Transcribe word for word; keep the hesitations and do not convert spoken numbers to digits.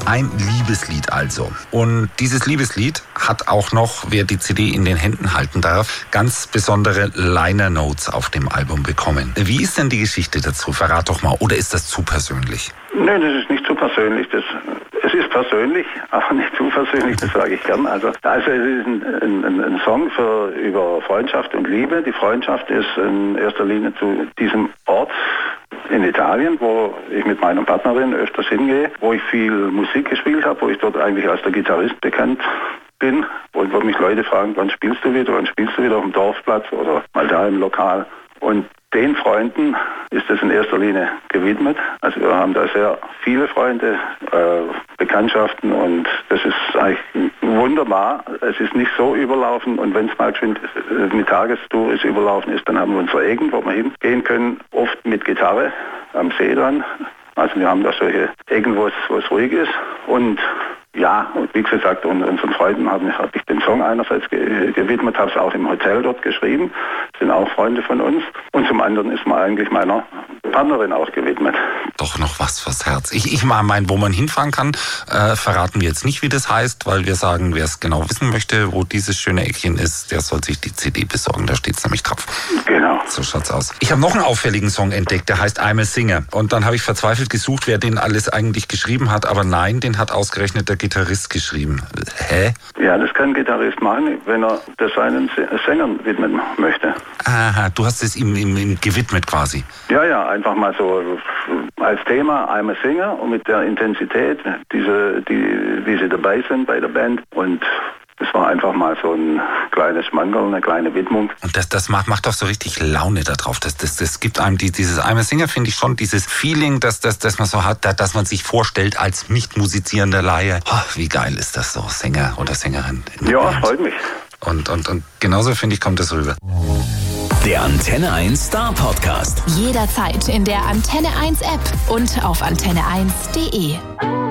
Ein Liebeslied also. Und dieses Liebeslied hat auch noch, wer die C D in den Händen halten darf, ganz besondere Liner Notes auf dem Album bekommen. Wie ist denn die Geschichte dazu? Verrat doch mal. Oder ist das zu persönlich? Nein, das ist nicht zu persönlich. Das, es ist persönlich, aber nicht zu persönlich, das sage ich gern. Also, also es ist ein, ein, ein Song für, über Freundschaft und Liebe. Die Freundschaft ist in erster Linie zu diesem Ort in Italien, wo ich mit meiner Partnerin öfters hingehe, wo ich viel Musik gespielt habe, wo ich dort eigentlich als der Gitarrist bekannt bin und wo mich Leute fragen, wann spielst du wieder, wann spielst du wieder auf dem Dorfplatz oder mal da im Lokal. Und den Freunden ist es in erster Linie gewidmet. Also wir haben da sehr viele Freunde, äh, Bekanntschaften und das ist eigentlich wunderbar. Es ist nicht so überlaufen und wenn es mal geschwind mit Tagestour ist überlaufen ist, dann haben wir unsere Ecken, wo wir hingehen können, oft mit Gitarre am See dann. Also wir haben da solche Ecken, wo es, wo es ruhig ist und ja, und wie gesagt, unseren Freunden habe hab ich den Song einerseits ge- gewidmet, habe es auch im Hotel dort geschrieben, sind auch Freunde von uns. Und zum anderen ist mir eigentlich meiner Partnerin auch gewidmet. Doch noch was fürs Herz. Ich, ich meine, wo man hinfahren kann, äh, verraten wir jetzt nicht, wie das heißt, weil wir sagen, wer es genau wissen möchte, wo dieses schöne Eckchen ist, der soll sich die C D besorgen, da steht es nämlich drauf. Genau. So schaut's aus. Ich habe noch einen auffälligen Song entdeckt, der heißt I'm a Singer. Und dann habe ich verzweifelt gesucht, wer den alles eigentlich geschrieben hat, aber nein, den hat ausgerechnet der Gitarrist geschrieben. Hä? Ja, das kann ein Gitarrist machen, wenn er das seinen Sängern widmen möchte. Aha, du hast es ihm, ihm, ihm gewidmet quasi. Ja, ja, einfach mal so als Thema I'm a Singer und mit der Intensität, diese, die, wie sie dabei sind bei der Band und das war einfach mal so ein kleines Schmankerl, eine kleine Widmung. Und das, das macht, macht doch so richtig Laune da drauf. Das, das, das gibt einem die, dieses I'm a Singer, finde ich schon, dieses Feeling, dass, dass, dass man so hat, dass man sich vorstellt als nicht musizierender Laie. Oh, wie geil ist das so, Sänger oder Sängerin? Ja, Band. Freut mich. Und, und, und genauso, finde ich, kommt das rüber. Der Antenne eins Star Podcast. Jederzeit in der Antenne eins App und auf antenne eins punkt de.